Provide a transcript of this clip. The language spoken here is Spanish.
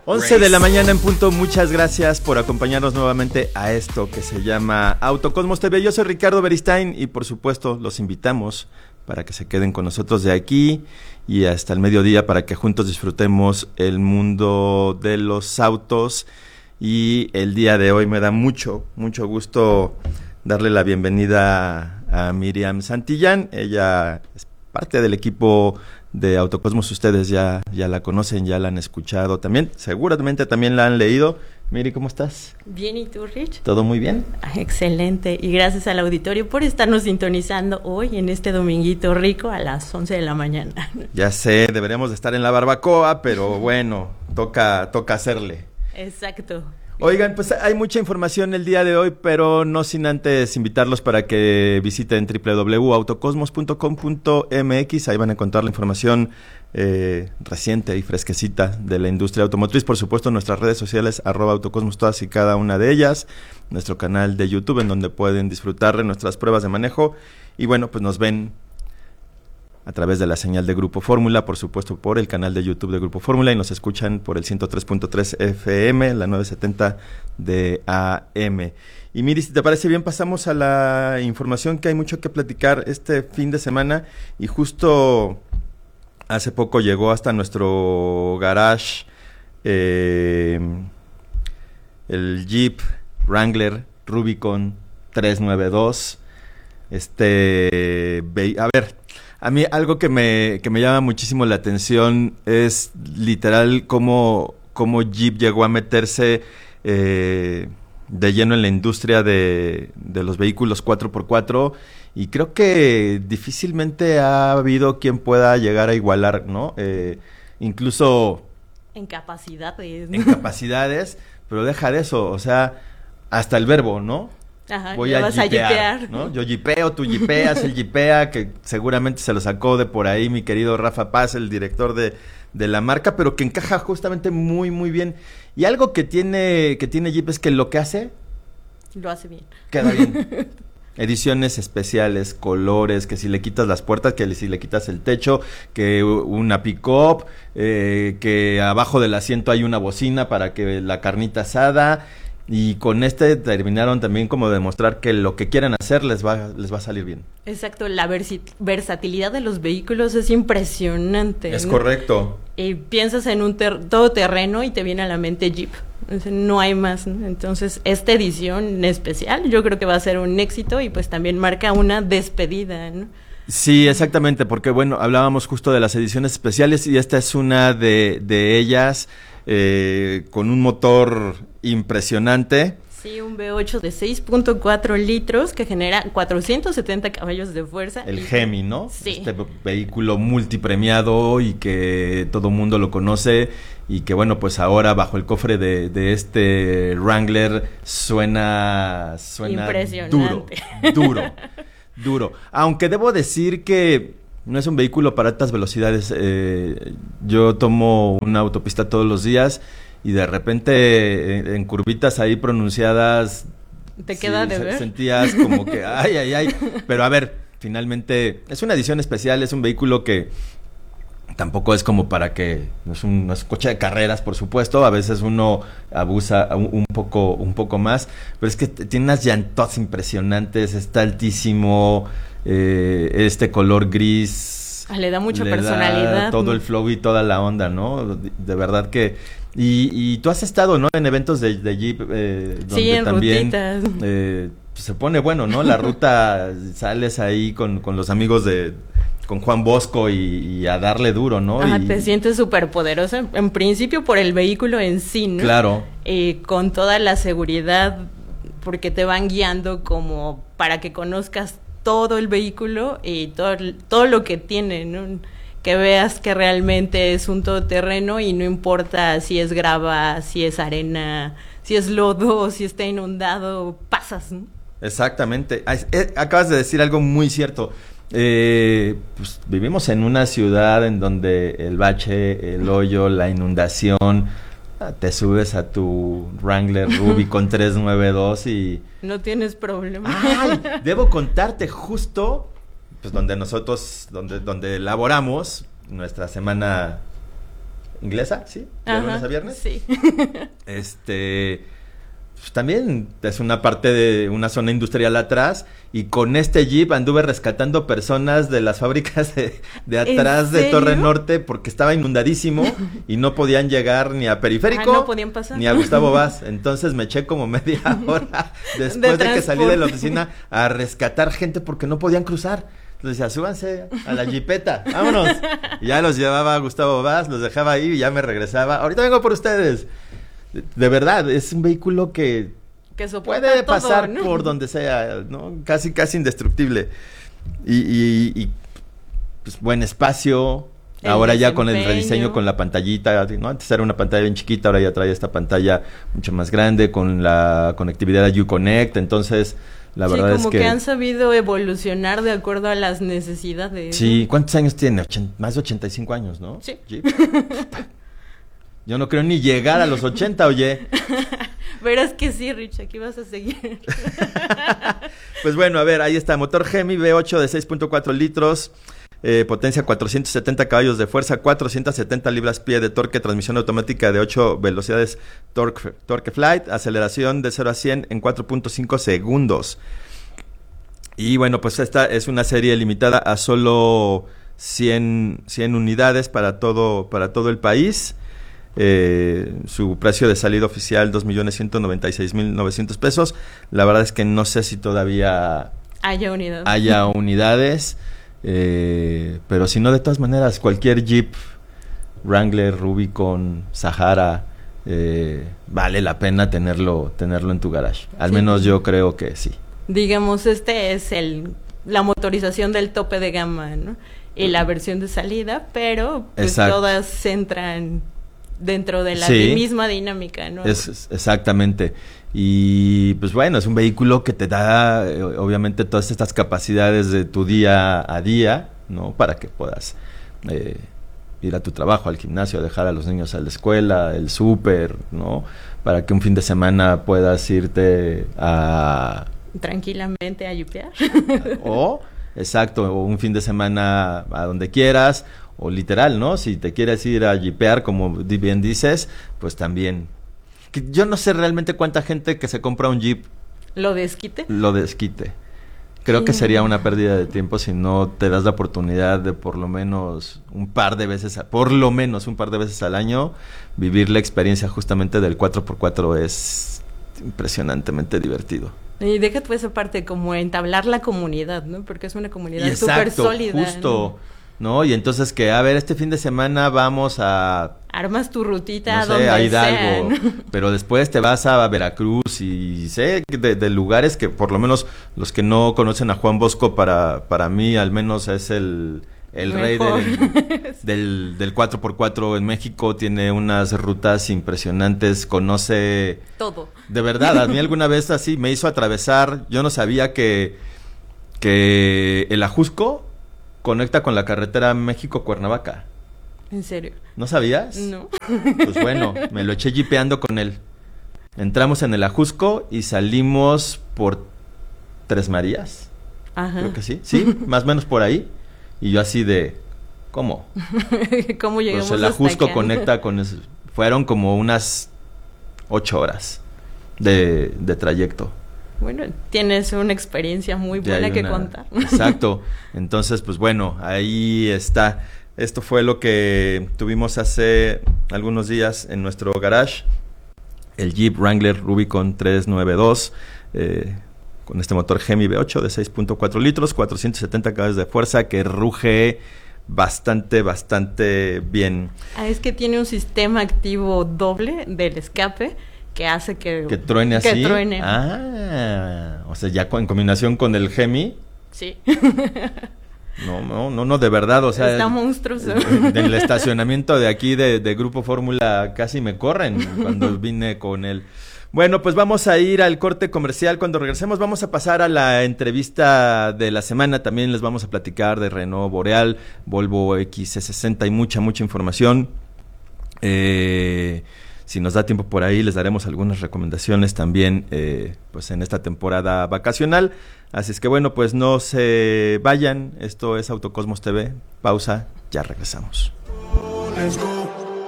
11 de la mañana en punto, muchas gracias por acompañarnos nuevamente a esto que se llama Autocosmos TV. Yo soy Ricardo Beristain y por supuesto los invitamos para que se queden con nosotros de aquí y hasta el mediodía para que juntos disfrutemos el mundo de los autos. Y el día de hoy me da mucho gusto darle la bienvenida a Miriam Santillán. Ella es parte del equipo de Autocosmos. Ustedes ya la conocen, ya la han escuchado también, seguramente también la han leído. Miri, ¿cómo estás? Bien, ¿y tú, Rich? ¿Todo muy bien? Excelente, y gracias al auditorio por estarnos sintonizando hoy en este dominguito rico a las 11 de la mañana. Ya sé, deberíamos de estar en la barbacoa, pero bueno, toca hacerle. Exacto. Oigan, pues hay mucha información el día de hoy, pero no sin antes invitarlos para que visiten www.autocosmos.com.mx. Ahí van a encontrar la información reciente y fresquecita de la industria automotriz. Por supuesto, nuestras redes sociales, @autocosmos, todas y cada una de ellas. Nuestro canal de YouTube, en donde pueden disfrutar de nuestras pruebas de manejo. Y bueno, pues nos ven a través de la señal de Grupo Fórmula, por supuesto por el canal de YouTube de Grupo Fórmula, y nos escuchan por el 103.3 FM, la 970 de AM. Y Miri, si te parece bien, pasamos a la información, que hay mucho que platicar este fin de semana, y justo hace poco llegó hasta nuestro garage el Jeep Wrangler Rubicon 392. A ver, a mí algo que me llama muchísimo la atención es literal cómo Jeep llegó a meterse de lleno en la industria de los vehículos 4x4, y creo que difícilmente ha habido quien pueda llegar a igualar, ¿no? Incluso en capacidades, pero deja de eso, o sea, hasta el verbo, ¿no? Ajá, voy a jipear, ¿no? Yo jipeo, tú jipeas, él jipea, que seguramente se lo sacó de por ahí mi querido Rafa Paz, el director de la marca, pero que encaja justamente muy, muy bien. Y algo que tiene Jeep es que lo que hace... lo hace bien. Queda bien. Ediciones especiales, colores, que si le quitas las puertas, que si le quitas el techo, que una pick-up, que abajo del asiento hay una bocina para que la carnita asada... Y con terminaron también como demostrar que lo que quieran hacer les va a salir bien. Exacto, la versatilidad de los vehículos es impresionante. Es, ¿no? Correcto. Y piensas en un todoterreno y te viene a la mente Jeep. No hay más, ¿no? Entonces, esta edición especial yo creo que va a ser un éxito y pues también marca una despedida, ¿no? Sí, exactamente, porque bueno, hablábamos justo de las ediciones especiales y esta es una de ellas, con un motor impresionante. Sí, un V8 de 6.4 litros que genera 470 caballos de fuerza. El Hemi, ¿no? Sí. Este vehículo multipremiado y que todo mundo lo conoce y que bueno, pues ahora bajo el cofre de este Wrangler suena impresionante. Duro. Aunque debo decir que no es un vehículo para altas velocidades. Yo tomo una autopista todos los días y de repente en curvitas ahí pronunciadas te queda de ver. Sentías como que ay. Pero a ver, finalmente es una edición especial, es un vehículo que tampoco es como para que no es un coche de carreras, por supuesto. A veces uno abusa un poco más, pero es que tiene unas llantas impresionantes, está altísimo, este color gris le da mucha personalidad, da todo el flow y toda la onda, ¿no? De verdad que y tú has estado, ¿no? En eventos de Jeep, donde sí, en también rutitas. Se pone bueno, ¿no? La ruta sales ahí con los amigos con Juan Bosco y a darle duro, ¿no? Ajá, te sientes súper poderoso, en principio por el vehículo en sí, ¿no? Claro. Con toda la seguridad, porque te van guiando como para que conozcas todo el vehículo y todo lo que tiene, ¿no? Que veas que realmente es un todoterreno y no importa si es grava, si es arena, si es lodo, si está inundado, pasas, ¿no? Exactamente. Acabas de decir algo muy cierto. Pues vivimos en una ciudad en donde el bache, el hoyo, la inundación, te subes a tu Wrangler Rubicon 392 y... no tienes problema. ¡Ay! Debo contarte justo, pues donde elaboramos nuestra semana inglesa, ¿sí? De Ajá, lunes a viernes. Sí. Pues también es una parte de una zona industrial atrás, y con este Jeep anduve rescatando personas de las fábricas de atrás de Torre Norte, porque estaba inundadísimo y no podían llegar ni a Periférico, no podían pasar, ni a Gustavo Vaz. Entonces me eché como media hora después de que salí de la oficina a rescatar gente porque no podían cruzar. Entonces decía, súbanse a la jipeta, vámonos. Y ya los llevaba a Gustavo Vaz, los dejaba ahí y ya me regresaba. Ahorita vengo por ustedes. De verdad, es un vehículo que puede pasar todo, ¿no? Por donde sea, ¿no? Casi indestructible. Y pues buen espacio. Ahora ya con el rediseño, con la pantallita, ¿no? Antes era una pantalla bien chiquita, ahora ya trae esta pantalla mucho más grande, con la conectividad de Uconnect. Entonces, la verdad es que... como que han sabido evolucionar de acuerdo a las necesidades. Sí, ¿cuántos años tiene? Más de 85 años, ¿no? Sí. Yo no creo ni llegar a los 80, oye. Verás que sí, Rich, aquí vas a seguir. Pues bueno, a ver, ahí está. Motor Hemi V8 de 6.4 litros, potencia 470 caballos de fuerza, 470 libras-pie de torque, transmisión automática de 8 velocidades torque flight, aceleración de 0 a 100 en 4.5 segundos. Y bueno, pues esta es una serie limitada a solo 100 unidades para todo el país. Su precio de salida oficial 2.196.900 pesos. La verdad es que no sé si todavía haya unidades, pero si no, de todas maneras, cualquier Jeep Wrangler, Rubicon, Sahara, vale la pena tenerlo en tu garage. Al menos yo creo que sí. Digamos, este es la motorización del tope de gama, ¿no? Y la versión de salida, pero pues todas entran dentro de la misma dinámica, ¿no? Exactamente. Y pues bueno, es un vehículo que te da obviamente todas estas capacidades de tu día a día, ¿no? Para que puedas ir a tu trabajo, al gimnasio, dejar a los niños a la escuela, el súper, ¿no? Para que un fin de semana puedas irte tranquilamente a yupear. O un fin de semana a donde quieras. O literal, ¿no? Si te quieres ir a jipear, como bien dices, pues también. Yo no sé realmente cuánta gente que se compra un Jeep lo desquite. Creo que sería una pérdida de tiempo si no te das la oportunidad de por lo menos un par de veces al año vivir la experiencia justamente del 4x4. Es impresionantemente divertido. Y déjate esa parte, como entablar la comunidad, ¿no? Porque es una comunidad súper sólida. Justo. ¿No? Y entonces que, a ver, este fin de semana vamos a... Armas tu rutita, no sé, a Hidalgo, pero después te vas a Veracruz y sé de lugares que por lo menos los que no conocen a Juan Bosco, para mí al menos es el rey del 4x4 en México. Tiene unas rutas impresionantes, conoce... todo. De verdad, a mí alguna vez así me hizo atravesar, yo no sabía que el Ajusco conecta con la carretera México-Cuernavaca. ¿En serio? ¿No sabías? No. Pues bueno, me lo eché jipeando con él. Entramos en el Ajusco y salimos por Tres Marías. Ajá. Creo que sí. Sí, más o menos por ahí. Y yo así de... ¿Cómo? ¿Cómo llegamos pues el Ajusco conecta con... Fueron como unas 8 horas de trayecto. Bueno, tienes una experiencia muy buena que contar. Exacto. Entonces, pues bueno, ahí está. Esto fue lo que tuvimos hace algunos días en nuestro garage. El Jeep Wrangler Rubicon 392, con este motor Hemi V8 de 6.4 litros, 470 caballos de fuerza, que ruge bastante bien. Es que tiene un sistema activo doble del escape, que hace que truene así. Que truene. O sea, ya en combinación con el Hemi. Sí. No, de verdad, o sea. Está monstruoso. Del estacionamiento de aquí de Grupo Fórmula casi me corren cuando vine con él. Bueno, pues vamos a ir al corte comercial. Cuando regresemos vamos a pasar a la entrevista de la semana. También les vamos a platicar de Renault Boreal, Volvo XC60 y mucha información. Si nos da tiempo por ahí, les daremos algunas recomendaciones también, pues en esta temporada vacacional. Así es que bueno, pues no se vayan. Esto es Autocosmos TV. Pausa, ya regresamos. Let's go.